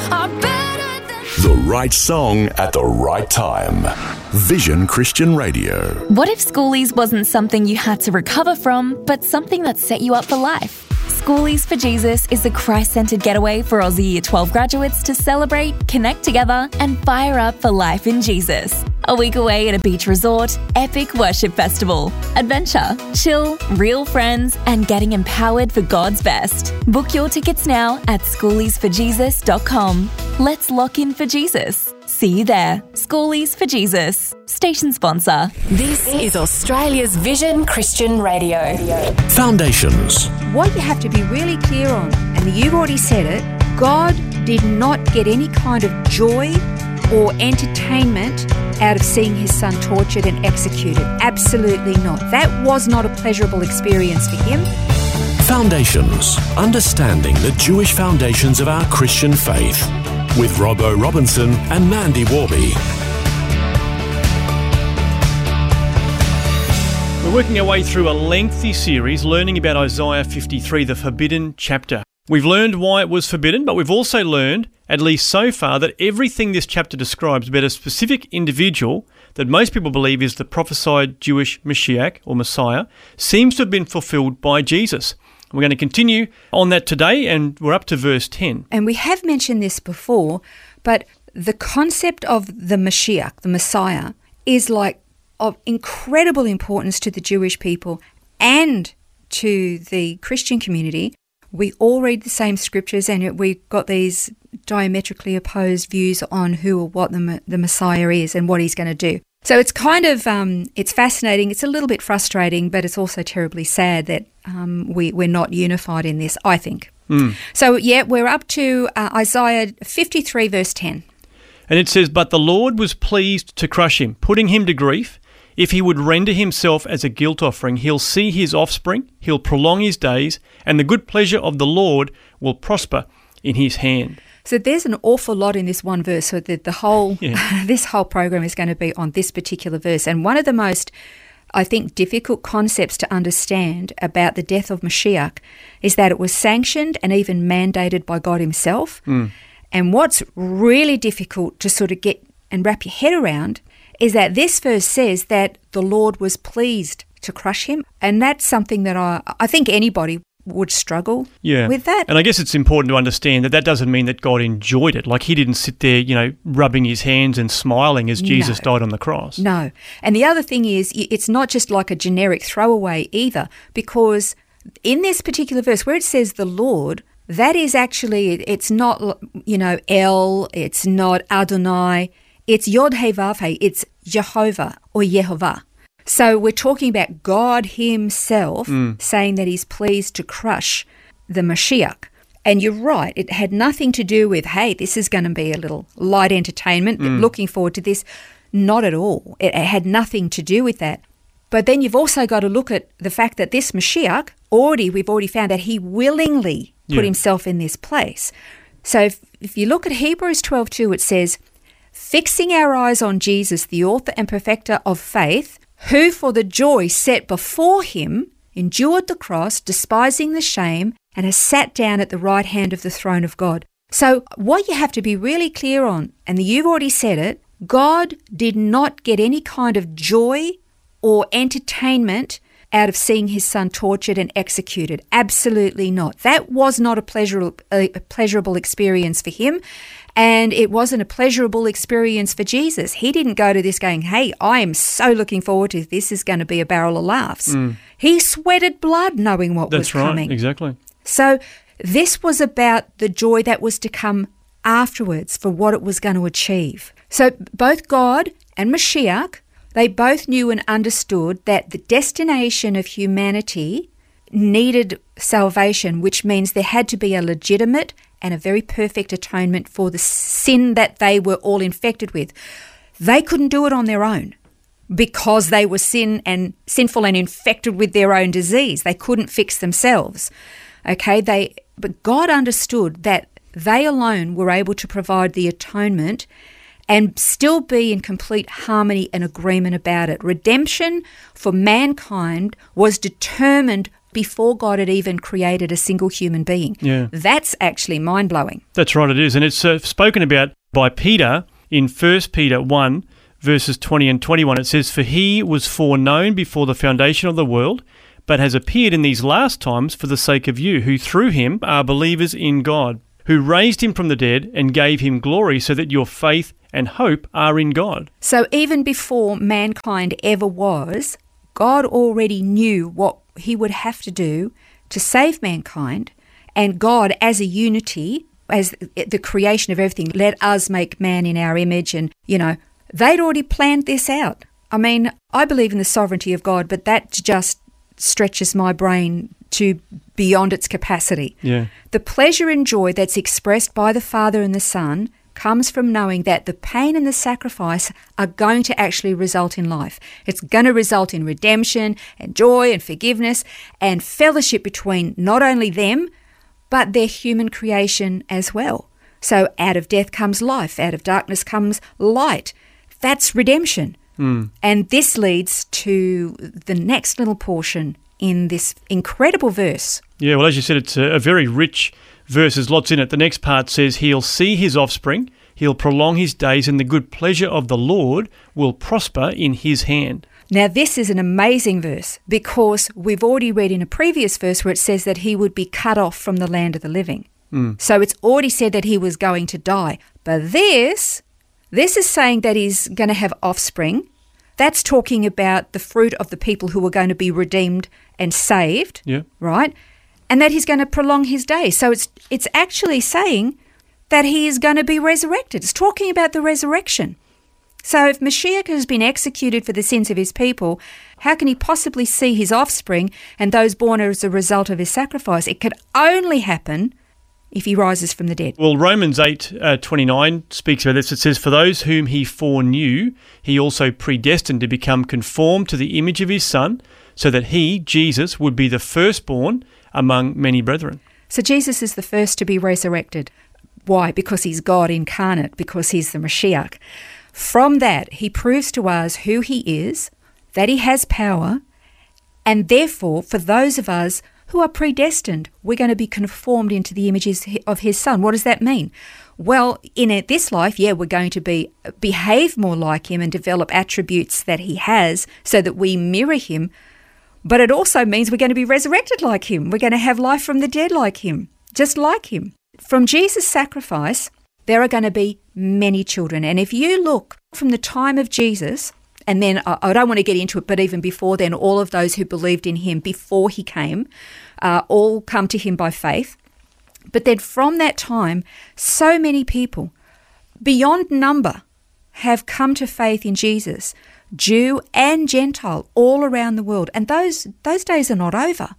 are better than... The right song at the right time. Vision Christian Radio. What if Schoolies wasn't something you had to recover from, but something that set you up for life? Schoolies for Jesus is a Christ-centred getaway for Aussie Year 12 graduates to celebrate, connect together and fire up for life in Jesus. A week away at a beach resort, epic worship festival, adventure, chill, real friends and getting empowered for God's best. Book your tickets now at schooliesforjesus.com. Let's lock in for Jesus. See you there. Schoolies for Jesus. Station sponsor. This is Australia's Vision Christian Radio. Foundations. What you have to be really clear on, and you've already said it, God did not get any kind of joy or entertainment out of seeing his son tortured and executed. Absolutely not. That was not a pleasurable experience for him. Foundations. Understanding the Jewish foundations of our Christian faith. With Robbo Robinson and Mandy Warby. We're working our way through a lengthy series learning about Isaiah 53, the forbidden chapter. We've learned why it was forbidden, but we've also learned, at least so far, that everything this chapter describes about a specific individual that most people believe is the prophesied Jewish Mashiach or Messiah seems to have been fulfilled by Jesus. We're going to continue on that today, and we're up to verse 10. And we have mentioned this before, but the concept of the Mashiach, the Messiah, is like of incredible importance to the Jewish people and to the Christian community. We all read the same scriptures, and we've got these diametrically opposed views on who or what the Messiah is and what he's going to do. So it's kind of, it's fascinating. It's a little bit frustrating, but it's also terribly sad that we're not unified in this, I think. So, yeah, we're up to Isaiah 53, verse 10. And it says, "But the Lord was pleased to crush him, putting him to grief. If he would render himself as a guilt offering, he'll see his offspring, he'll prolong his days, and the good pleasure of the Lord will prosper in his hand." So there's an awful lot in this one verse. So the whole this whole program is going to be on this particular verse. And one of the most, I think, difficult concepts to understand about the death of Mashiach is that it was sanctioned and even mandated by God himself. And what's really difficult to sort of get and wrap your head around is that this verse says that the Lord was pleased to crush him. And that's something that I think anybody would struggle with that. And I guess it's important to understand that doesn't mean that God enjoyed it. Like he didn't sit there, rubbing his hands and smiling as Jesus died on the cross. No. And the other thing is, it's not just like a generic throwaway either, because in this particular verse where it says the Lord, that is actually, it's not, El, it's not Adonai, it's Yod-Heh-Vav-Heh, it's Jehovah or Yehovah. So we're talking about God himself saying that he's pleased to crush the Mashiach. And you're right, it had nothing to do with, hey, this is going to be a little light entertainment, looking forward to this. Not at all. It had nothing to do with that. But then you've also got to look at the fact that this Mashiach, we've already found that he willingly put himself in this place. So if you look at Hebrews 12:2, it says, "Fixing our eyes on Jesus, the author and perfecter of faith, who for the joy set before him endured the cross, despising the shame, and has sat down at the right hand of the throne of God." So what you have to be really clear on, and you've already said it, God did not get any kind of joy or entertainment out of seeing his son tortured and executed. Absolutely not. That was not a pleasurable experience for him. And it wasn't a pleasurable experience for Jesus. He didn't go to this going, hey, I am so looking forward to this. This is going to be a barrel of laughs. He sweated blood knowing what was coming. That's right, exactly. So this was about the joy that was to come afterwards for what it was going to achieve. So both God and Mashiach, they both knew and understood that the destination of humanity needed salvation, which means there had to be a legitimate and a very perfect atonement for the sin that they were all infected with. They couldn't do it on their own because they were sinful and infected with their own disease. They couldn't fix themselves. Okay, but God understood that they alone were able to provide the atonement and still be in complete harmony and agreement about it. Redemption for mankind was determined before God had even created a single human being. Yeah. That's actually mind-blowing. That's right, it is. And it's spoken about by Peter in 1 Peter 1, verses 20 and 21. It says, "For he was foreknown before the foundation of the world, but has appeared in these last times for the sake of you, who through him are believers in God, who raised him from the dead and gave him glory, so that your faith and hope are in God." So even before mankind ever was, God already knew what he would have to do to save mankind, and God as a unity, as the creation of everything, let us make man in our image, and, they'd already planned this out. I mean, I believe in the sovereignty of God, but that just stretches my brain to beyond its capacity. Yeah. The pleasure and joy that's expressed by the Father and the Son comes from knowing that the pain and the sacrifice are going to actually result in life. It's going to result in redemption and joy and forgiveness and fellowship between not only them, but their human creation as well. So out of death comes life, out of darkness comes light. That's redemption. And this leads to the next little portion in this incredible verse. Yeah, well, as you said, it's a very rich verse. There's lots in it. The next part says, "He'll see his offspring, he'll prolong his days, and the good pleasure of the Lord will prosper in his hand." Now, this is an amazing verse because we've already read in a previous verse where it says that he would be cut off from the land of the living. So it's already said that he was going to die. But this is saying that he's going to have offspring. That's talking about the fruit of the people who are going to be redeemed and saved, right? And that he's going to prolong his days. So it's actually saying that he is going to be resurrected. It's talking about the resurrection. So if Mashiach has been executed for the sins of his people, how can he possibly see his offspring and those born as a result of his sacrifice? It could only happen if he rises from the dead. Well, Romans 8:29 speaks about this. It says, "For those whom he foreknew, he also predestined to become conformed to the image of his Son, so that he, Jesus, would be the firstborn among many brethren." So Jesus is the first to be resurrected. Why? Because he's God incarnate, because he's the Mashiach. From that, he proves to us who he is, that he has power, and therefore, for those of us who are predestined, we're going to be conformed into the images of his Son. What does that mean? Well, in this life, we're going to behave more like him and develop attributes that he has so that we mirror him. But it also means we're going to be resurrected like him. We're going to have life from the dead like him, just like him. From Jesus' sacrifice, there are going to be many children. And if you look from the time of Jesus, and then I don't want to get into it, but even before then, all of those who believed in him before he came, all come to him by faith. But then from that time, so many people, beyond number, have come to faith in Jesus, Jew and Gentile, all around the world. And those days are not over.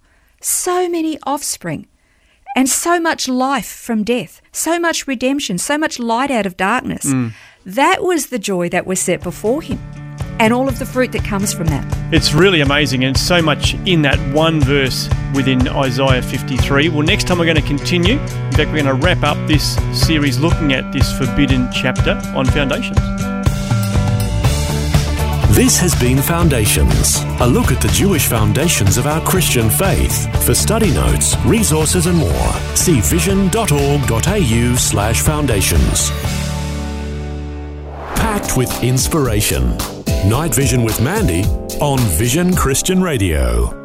So many offspring and so much life from death, so much redemption, so much light out of darkness. That was the joy that was set before him, and all of the fruit that comes from that. It's really amazing, and so much in that one verse within Isaiah 53. Well, next time we're going to continue. In fact, we're going to wrap up this series looking at this forbidden chapter on foundations. This has been Foundations, a look at the Jewish foundations of our Christian faith. For study notes, resources and more, see vision.org.au/foundations. Packed with inspiration. Night Vision with Mandy on Vision Christian Radio.